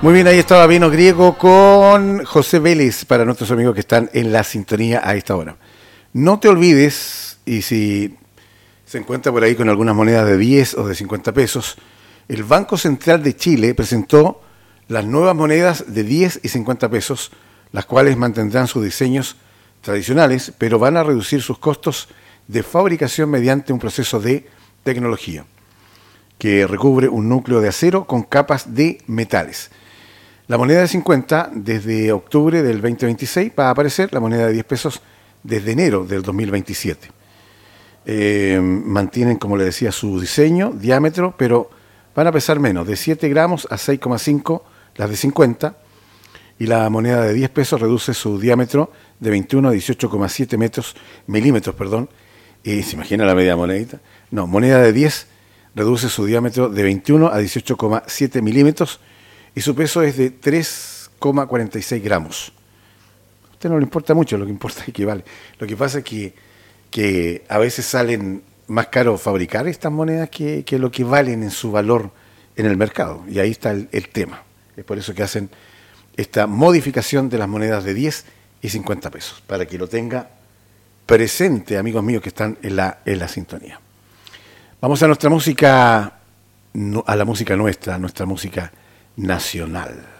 Muy bien, ahí estaba Vino Griego con José Vélez para nuestros amigos que están en la sintonía a esta hora. No te olvides, y si se encuentra por ahí con algunas monedas de 10 o de 50 pesos, el Banco Central de Chile presentó las nuevas monedas de 10 y 50 pesos, las cuales mantendrán sus diseños tradicionales, pero van a reducir sus costos de fabricación mediante un proceso de tecnología que recubre un núcleo de acero con capas de metales. La moneda de 50 desde octubre del 2026 va a aparecer, la moneda de 10 pesos desde enero del 2027. Mantienen, como le decía, su diseño, diámetro, pero van a pesar menos, de 7 gramos a 6,5 las de 50, y la moneda de 10 pesos reduce su diámetro de 21 a 18,7 milímetros. ¿Se imagina la media monedita? No, moneda de 10 reduce su diámetro de 21 a 18,7 milímetros y su peso es de 3,46 gramos. A usted no le importa mucho, lo que importa es que vale. Lo que pasa es que a veces salen más caro fabricar estas monedas que lo que valen en su valor en el mercado. Y ahí está el tema. Es por eso que hacen esta modificación de las monedas de 10 y 50 pesos, para que lo tenga presente, amigos míos que están en la sintonía. Vamos a nuestra música, a la música nuestra música nacional.